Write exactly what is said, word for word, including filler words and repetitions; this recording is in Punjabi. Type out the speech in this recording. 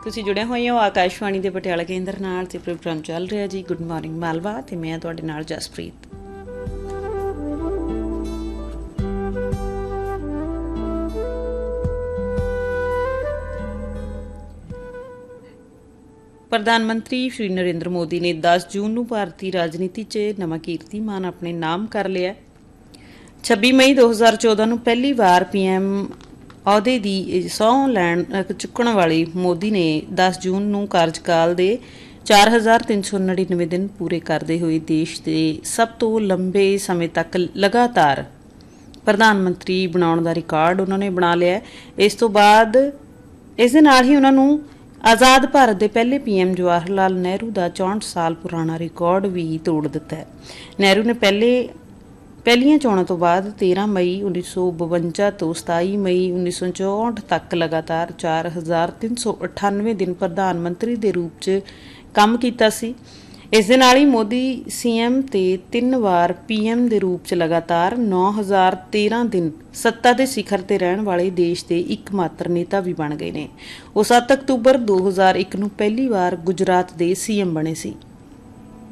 ਤੁਸੀਂ ਜੁੜੇ ਹੋਏ ਹੋ ਆਕਾਸ਼ਵਾਣੀ ਦੇ ਪਟਿਆਲਾ ਕੇਂਦਰ ਨਾਲ ਤੇ ਪ੍ਰੋਗਰਾਮ ਚੱਲ ਰਿਹਾ ਜੀ ਗੁੱਡ ਮਾਰਨਿੰਗ ਮਾਲਵਾ ਤੇ ਮੈਂ ਤੁਹਾਡੇ ਨਾਲ ਜਸਪ੍ਰੀਤ। ਪ੍ਰਧਾਨ ਮੰਤਰੀ ਸ਼੍ਰੀ ਨਰਿੰਦਰ ਮੋਦੀ ਨੇ ਦਸ ਜੂਨ ਨੂੰ ਭਾਰਤੀ ਰਾਜਨੀਤੀ 'ਚ ਨਵਾਂ ਕੀਰਤੀਮਾਨ ਆਪਣੇ ਨਾਮ ਕਰ ਲਿਆ। ਛੱਬੀ ਮਈ ਦੋ ਹਜ਼ਾਰ ਚੌਦਾਂ ਨੂੰ ਪਹਿਲੀ ਵਾਰ ਪੀ ਐਮ ਅਹੁਦੇ ਦੀ ਸਹੁੰ ਲੈਣ ਚੁੱਕਣ ਵਾਲੇ ਮੋਦੀ ਨੇ ਦਸ ਜੂਨ ਨੂੰ ਕਾਰਜਕਾਲ ਦੇ ਚਾਰ ਹਜ਼ਾਰ ਤਿੰਨ ਸੌ ਨੜਿਨਵੇਂ ਦਿਨ ਪੂਰੇ ਕਰਦੇ ਹੋਏ ਦੇਸ਼ ਦੇ ਸਭ ਤੋਂ ਲੰਬੇ ਸਮੇਂ ਤੱਕ ਲਗਾਤਾਰ ਪ੍ਰਧਾਨ ਮੰਤਰੀ ਬਣਾਉਣ ਦਾ ਰਿਕਾਰਡ ਉਹਨਾਂ ਨੇ ਬਣਾ ਲਿਆ। ਇਸ ਤੋਂ ਬਾਅਦ ਇਸ ਦੇ ਨਾਲ ਹੀ ਉਹਨਾਂ ਨੂੰ ਆਜ਼ਾਦ ਭਾਰਤ ਦੇ ਪਹਿਲੇ ਪੀ ਐਮ ਜਵਾਹਰ ਲਾਲ ਨਹਿਰੂ ਦਾ ਚੌਂਹਠ ਸਾਲ ਪੁਰਾਣਾ ਰਿਕਾਰਡ ਵੀ ਤੋੜ ਦਿੱਤਾ ਹੈ। ਨਹਿਰੂ ਨੇ ਪਹਿਲੇ ਪਹਿਲੀਆਂ ਚੋਣਾਂ ਤੋਂ ਬਾਅਦ ਤੇਰ੍ਹਾਂ ਮਈ ਉੱਨੀ ਸੌ ਬਵੰਜਾ ਤੋਂ ਸਤਾਈ ਮਈ ਉੱਨੀ ਸੌ ਚੌਂਹਠ ਤੱਕ ਲਗਾਤਾਰ ਚਾਰ ਹਜ਼ਾਰ ਤਿੰਨ ਸੌ ਅਠਾਨਵੇਂ ਦਿਨ ਪ੍ਰਧਾਨ ਮੰਤਰੀ ਦੇ ਰੂਪ 'ਚ ਕੰਮ ਕੀਤਾ ਸੀ। ਇਸ ਦੇ ਨਾਲ ਹੀ ਮੋਦੀ ਸੀ ਐਮ ਤੇ ਤਿੰਨ ਵਾਰ ਪੀ ਐਮ ਦੇ ਰੂਪ 'ਚ ਲਗਾਤਾਰ ਨੌ ਹਜ਼ਾਰ ਤੇਰ੍ਹਾਂ ਦਿਨ ਸੱਤਾ ਦੇ ਸਿਖਰ ਤੇ ਰਹਿਣ ਵਾਲੇ ਦੇਸ਼ ਦੇ ਇੱਕਮਾਤਰ ਨੇਤਾ ਵੀ ਬਣ ਗਏ ਨੇ। ਉਹ ਸੱਤ ਅਕਤੂਬਰ ਦੋ ਹਜ਼ਾਰ ਇੱਕ ਨੂੰ ਪਹਿਲੀ ਵਾਰ ਗੁਜਰਾਤ ਦੇ ਸੀ ਐਮ ਬਣੇ ਸੀ।